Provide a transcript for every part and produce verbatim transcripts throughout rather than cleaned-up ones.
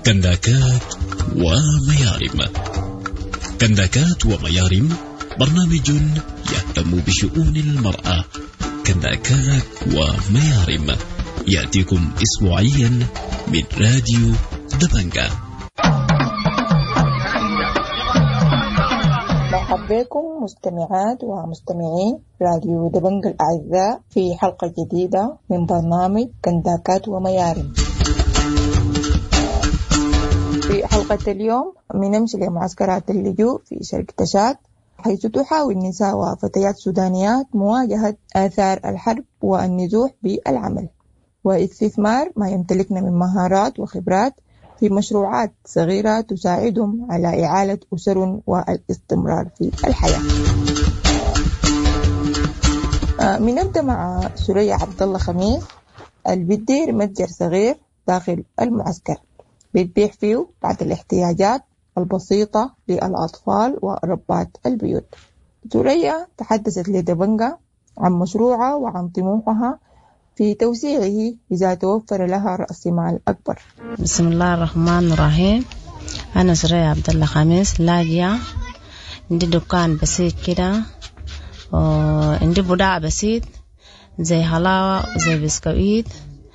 كنداكات وميارم. كنداكات وميارم برنامج يهتم بشؤون المرأة. كنداكات وميارم يأتيكم أسبوعيا من راديو دبنجا. مرحبا بكم مستمعات ومستمعين راديو دبنجا الأعزاء في حلقة جديدة من برنامج كنداكات وميارم. في حلقة اليوم بنمشي لمعسكرات اللجوء في شركة تشاد، حيث تحاول نساء وفتيات سودانيات مواجهة آثار الحرب والنزوح بالعمل واستثمار ما يمتلكنا من مهارات وخبرات في مشروعات صغيرة تساعدهم على إعالة أسر والاستمرار في الحياة. بنبدأ مع سوريا عبد الله خميس اللي بتدير متجر صغير داخل المعسكر بتبيع فيه بعض الاحتياجات البسيطة للأطفال وربات البيوت. سوريا تحدثت لدبنجا عن مشروعها وعن طموحها في توسيعه إذا توفر لها رأس مال أكبر. بسم الله الرحمن الرحيم. أنا سوريا عبد الله خميس لاجئة، عندي دكان بسيط كده وعندي بضاعة بسيط زي حلاوة زي بسكويت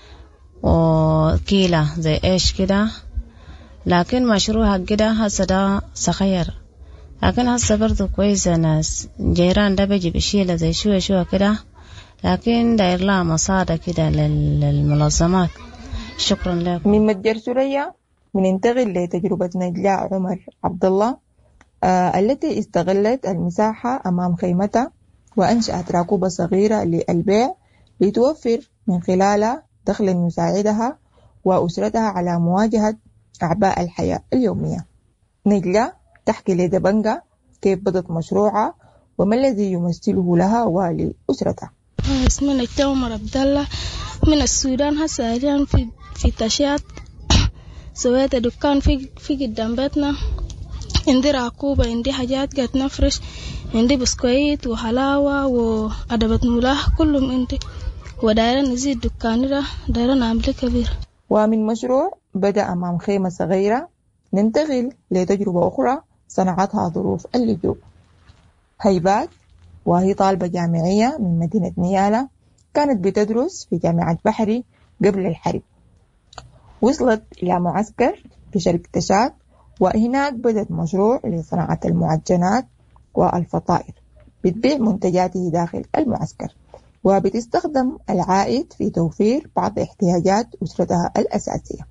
وكيلة زي إيش كده، لكن مشروعها كده هسه ده صغير، لكن هسه برضو كويسة. ناس جيران ده بيجي بشيلة زي شوية شوية كده، لكن داير لها مصادة كده للمنظمات. شكرا لكم. من متجر سوريا بننتقل لتجربة نجلاء عمر عبد الله آه التي استغلت المساحة أمام خيمتها وأنشأت راكوبة صغيرة للبيع لتوفر من خلالها دخل يساعدها وأسرتها على مواجهة أعباء الحياة اليومية. نجلاء تحكي لدبنجا كيف بدأت مشروعها وما الذي يمثله لها ولأسرتها. اسمي نجلاء عمر عبد الله من السودان، هسه حاليا في في تشاد. سويت دكان في في قدام بيتنا، عندي راكوبة، عندي حاجات قاعد نفرش، عندي بسكويت وحلاوة وأدبة ملاح كلهم عندي، ودايرة نزيد دكاني ده، دايرة نعمل كبير. ومن مشروع بدأ أمام خيمة صغيرة ننتقل لتجربة أخرى صنعتها ظروف اللجوء. هيبات وهي طالبة جامعية من مدينة نيالا، كانت بتدرس في جامعة بحري قبل الحرب. وصلت إلى معسكر في شركة تشاد، وهناك بدأت مشروع لصناعة المعجنات والفطائر، بتبيع منتجاته داخل المعسكر وبتستخدم العائد في توفير بعض احتياجات أسرتها الأساسية.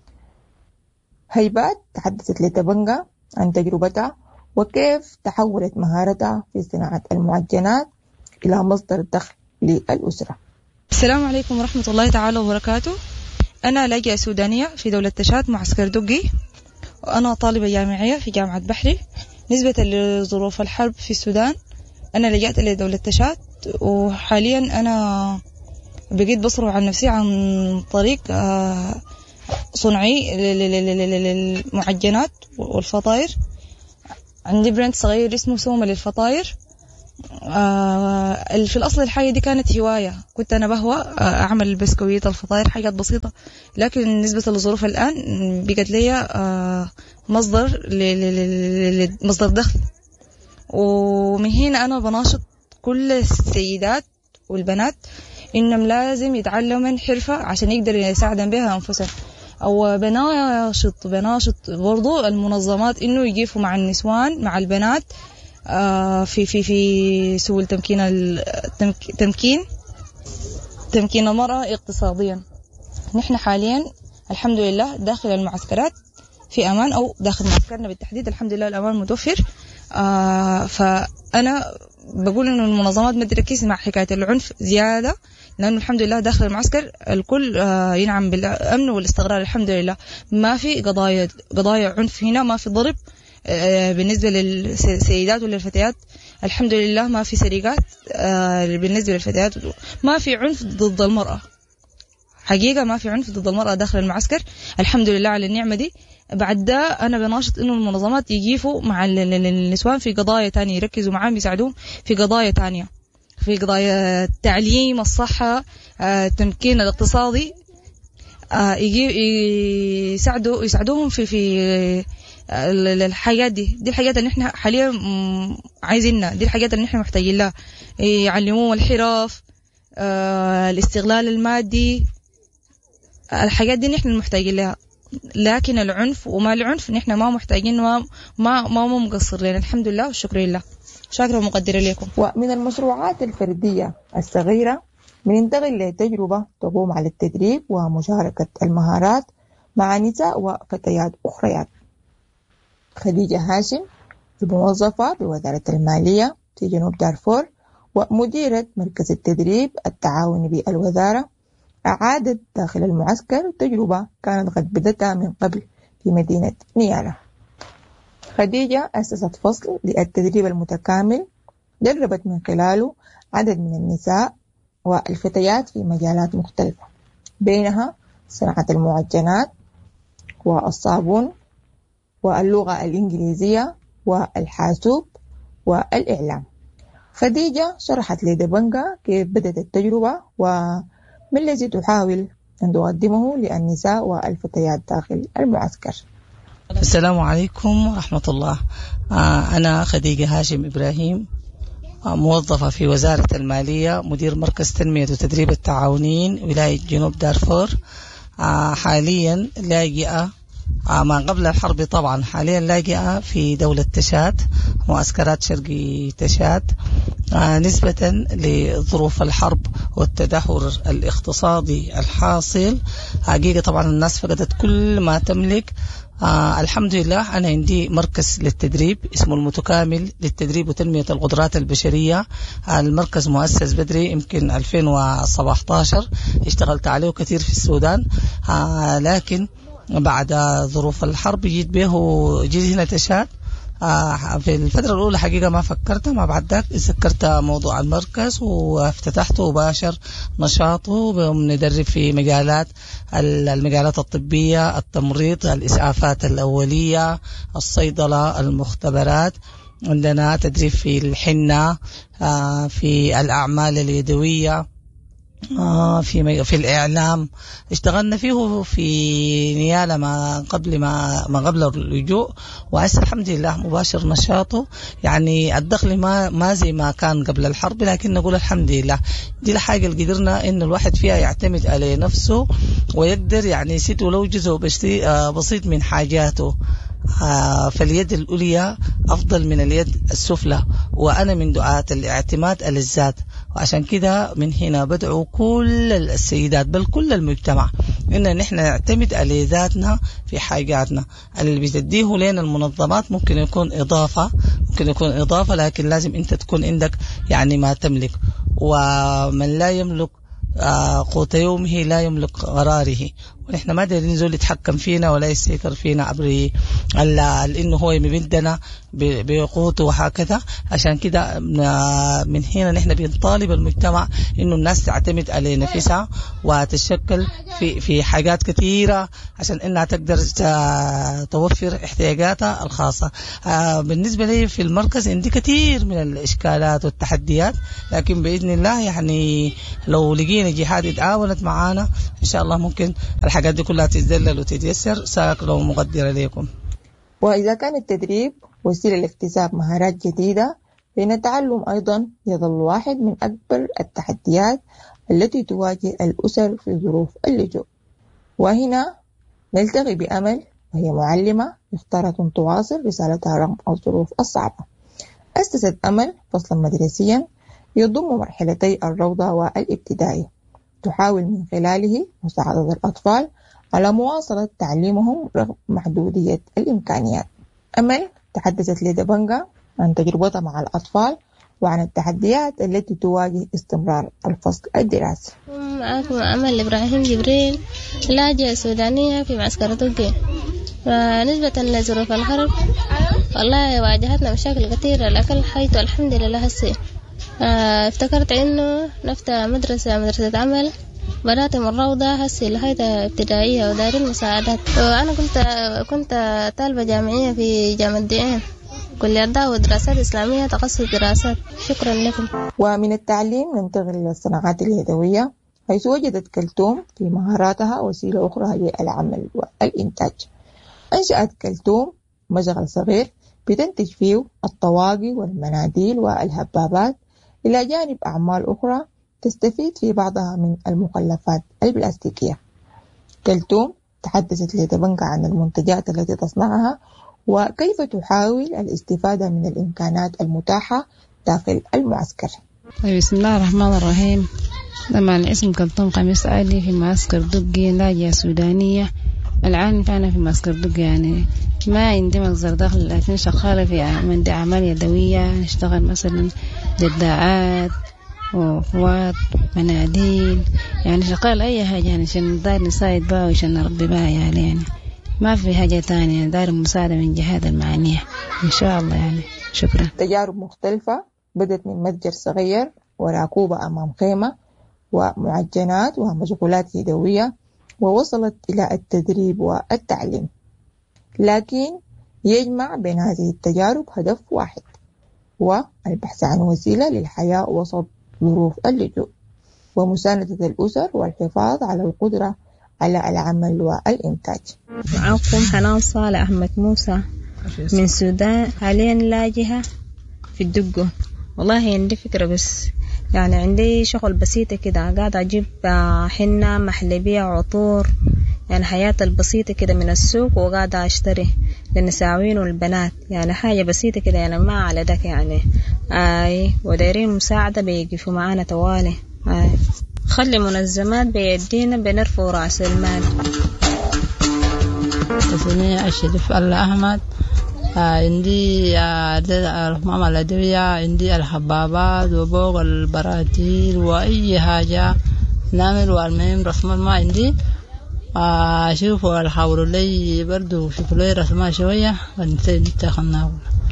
هيبات تحدثت لدبنجا عن تجربتها وكيف تحولت مهارتها في صناعة المعجنات إلى مصدر دخل للأسرة. السلام عليكم ورحمة الله تعالى وبركاته. أنا لاجئة سودانية في دولة تشاد معسكر دقي، وأنا طالبة جامعية في جامعة بحري. نسبة لظروف الحرب في السودان أنا لجأت لدولة تشاد، وحاليا أنا بقيت بصرف عن نفسي عن طريق صنعي للمعجنات والفطائر. عندي براند صغير اسمه سومة للفطائر. في الأصل الحاجة دي كانت هواية، كنت أنا بهوى أعمل البسكويت الفطائر حاجات بسيطة، لكن نسبة للظروف الآن بقت لي مصدر مصدر دخل. ومن هنا أنا بناشط كل السيدات والبنات إنهم لازم يتعلموا حرفة عشان يقدروا يساعدوا بها أنفسهم، أو بناشط بناشط برضو المنظمات إنه يجيفوا مع النسوان مع البنات في في في سبل تمكين التمكين تمكين المرأة اقتصاديا. نحن حاليا الحمد لله داخل المعسكرات في أمان، أو داخل معسكرنا بالتحديد الحمد لله الأمان متوفر. آه فأنا بقول إنه المنظمات ما تركز مع حكاية العنف زيادة، لأنه الحمد لله داخل المعسكر الكل آه ينعم بالأمن والاستقرار الحمد لله. ما في قضايا قضايا عنف هنا، ما في ضرب آه بالنسبة للسيدات ولا الفتيات الحمد لله، ما في سرقات آه بالنسبة للفتيات، ما في عنف ضد المرأة حقيقة، ما في عنف ضد المرأة داخل المعسكر الحمد لله على النعمة دي. بعد ده أنا بناشط إنه المنظمات يجيفوا مع النسوان في قضايا تانية، يركزوا معاهم يساعدوهم في قضايا تانية، في قضايا التعليم، الصحة، التمكين الاقتصادي. يجي يساعدوا يساعدوهم في في الحاجات دي دي الحاجات اللي احنا حاليا عايزينها، دي الحاجات اللي احنا محتاجين لها. يعلموهم الحرف، الاستغلال المادي، الحاجات دي نحن محتاجين لها. لكن العنف وما العنف نحن ما محتاجين، ما ما ما مقصرين. الحمد لله والشكر لله. شاكرة ومقدرة لكم. ومن المشروعات الفردية الصغيرة بننتقل لتجربة تقوم على التدريب ومشاركة المهارات مع نساء وفتيات أخريات. خديجة هاشم موظفة بوزارة المالية في جنوب دارفور ومديرة مركز التدريب التعاوني بالوزارة، أعادت داخل المعسكر تجربة كانت قد بدتها من قبل في مدينة نيالا. خديجة أسست فصل للتدريب المتكامل دربت من خلاله عدد من النساء والفتيات في مجالات مختلفة، بينها صناعة المعجنات والصابون واللغة الإنجليزية والحاسوب والإعلام. خديجة شرحت لدبنجا كيف بدأت التجربة وما الذي تحاول أن تقدمه للنساء والفتيات داخل المعسكر. السلام عليكم ورحمة الله. أنا خديجة هاشم إبراهيم، موظفة في وزارة المالية، مدير مركز تنمية وتدريب التعاونيين ولاية جنوب دارفور. حاليا لاجئة ما قبل الحرب، طبعا حاليا لاجئة في دولة تشاد، معسكرات شرقي تشاد، نسبة لظروف الحرب والتدهور الاقتصادي الحاصل. حقيقة طبعا الناس فقدت كل ما تملك. آه الحمد لله أنا عندي مركز للتدريب اسمه المتكامل للتدريب وتنمية القدرات البشرية. المركز مؤسس بدري يمكن ألفين وسبعة عشر، اشتغلت عليه كثير في السودان، آه لكن بعد ظروف الحرب جيت به جيت هنا تشاد. آه في الفترة الأولى حقيقة ما فكرت، ما بعد ذاك سكرت موضوع المركز وافتتحته وباشر نشاطه. بندرب في مجالات المجالات الطبية، التمريض، الإسعافات الأولية، الصيدلة، المختبرات. عندنا تدريب في الحنة، آه في الأعمال اليدوية، آه في في الإعلام اشتغلنا فيه في نيالا ما قبل ما ما قبل اللجوء، وهسه الحمد لله مباشر نشاطه. يعني الدخل ما ما زي ما كان قبل الحرب، لكن نقول الحمد لله دي الحاجة اللي قدرنا إن الواحد فيها يعتمد على نفسه ويقدر يعني يسد ولو جزء بسيط من حاجاته. آه فاليد العليا أفضل من اليد السفلى، وأنا من دعاة الاعتماد على الذات. وعشان كده من هنا بدعو كل السيدات بل كل المجتمع إن نحن نعتمد على ذاتنا في حاجاتنا. اللي بتديه لنا المنظمات ممكن يكون إضافة ممكن يكون إضافة لكن لازم أنت تكون عندك يعني ما تملك. ومن لا يملك قوت يومه لا يملك قراره، ونحن ما دايرين نزول يتحكم فينا ولا يسيطر فينا عبر انه هو يمدنا بقوته وهكذا. عشان كده من هنا نحن بنطالب المجتمع انه الناس تعتمد على نفسها وتتشكل في في حاجات كثيره عشان انها تقدر توفر احتياجاتها الخاصه. بالنسبه لي في المركز عندي كثير من الاشكالات والتحديات، لكن باذن الله يعني لو لقينا جهات تعاونت معانا ان شاء الله ممكن الحاجات دي كلها تتذلل وتتيسر. ساكرة ومقدرة لكم. وإذا كان التدريب وسيلة لاكتساب مهارات جديدة، فإن التعلم أيضا يظل واحد من أكبر التحديات التي تواجه الأسر في ظروف اللجوء. وهنا نلتقي بأمل، وهي معلمة اختارت أن تواصل رسالتها رغم الظروف الصعبة. أسست أمل فصلا مدرسيا يضم مرحلتي الروضة والابتدائي، تحاول من خلاله مساعدة الأطفال على مواصلة تعليمهم رغم محدودية الإمكانيات. أمل تحدثت لدبنجا عن تجربتها مع الأطفال وعن التحديات التي تواجه استمرار الفصل الدراسي. معكم أمل إبراهيم جبريل، لاجئة سودانية في معسكر توقي. فنسبة لظروف الحرب والله واجهتنا مشاكل كثيرة، لكن حيث الحمد لله هسي افتكرت انه نفتح مدرسة مدرسة عمل، بدأت من روضة هسي لهيدا ابتدائية ودار المساعدات. وأنا كنت كنت طالبة جامعية في جامعة دي كلية دعوة ودراسات إسلامية تخصص دراسات. شكرا لكم. ومن التعليم ننتقل إلى الصناعات اليدوية حيث وجدت كلثوم في مهاراتها وسيلة أخرى للعمل والإنتاج. أنشأت كلثوم مشغل صغير بتنتج فيه الطواقي والمناديل والهبابات، إلى جانب أعمال أخرى تستفيد في بعضها من المخلفات البلاستيكية. كلثوم تحدثت لدبنجة عن المنتجات التي تصنعها وكيف تحاول الاستفادة من الإمكانات المتاحة داخل المعسكر. بسم الله الرحمن الرحيم. لما الاسم كلثوم قميص آلي في معسكر دقي لاجئة سودانية. الآن أنا في معسكر دقي، يعني ما عندي مصدر دخل، لكن شغالة في عندي أعمال يدوية، نشتغل مثلا دداعات وأخوات مناديل، يعني شغال أي حاجة يعني عشان داير نساعد بها وعشان نربي بها يعني, يعني ما في حاجة تانية، داير مساعدة من جهات المعنية إن شاء الله يعني. شكرا. تجارب مختلفة بدت من متجر صغير وراكوبة أمام خيمة ومعجنات ومشغولات يدوية، ووصلت إلى التدريب والتعليم. لكن يجمع بين هذه التجارب هدف واحد، والبحث عن وسيلة للحياة وسط ظروف اللجوء ومساندة الأسر والحفاظ على القدرة على العمل والإنتاج. معكم حنان صالح أحمد موسى من السودان، حاليا لاجئة في الدقة. والله عندي فكرة، بس يعني عندي شغل بسيطة كده، قاعدة أجيب حنة محلبية عطور، يعني حياة البسيطة كده من السوق، وقاعدة أشتري للنساوين والبنات، يعني حاجة بسيطة كده، يعني ما على دك يعني. آي ودايرين مساعدة بيقفوا معانا توالي. آي خلي منظمات بيدينا بنرفع رأس المال. اسمي الشريف الله أحمد. عندي الرحمة الأدوية، عندي الحبابات وبوق البراتيل وأي حاجة نعمل، والمهم رسم ما عندي أشوف الحاول لي برضو شوف لي رسمة شوية ونسيت تخناه.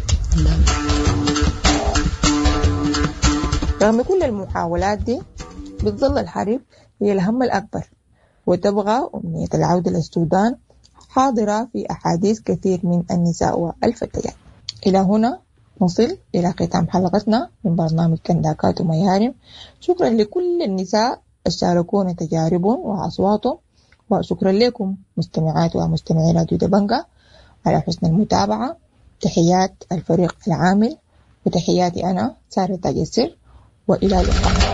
رغم كل المحاولات دي بتظل الحرب هي الهم الأكبر، وتبغى أمنية العودة للسودان حاضرة في أحاديث كثير من النساء والفتيات. إلى هنا نصل إلى ختام حلقتنا من برنامج كنداكات وميارم. شكرا لكل النساء الشاركونا تجاربهم وأصواتهم، وشكرا لكم مستمعات ومستمعي راديو دبنجة على حسن المتابعة. تحيات الفريق العامل وتحياتي أنا سارة تاج السر، وإلى اللقاء.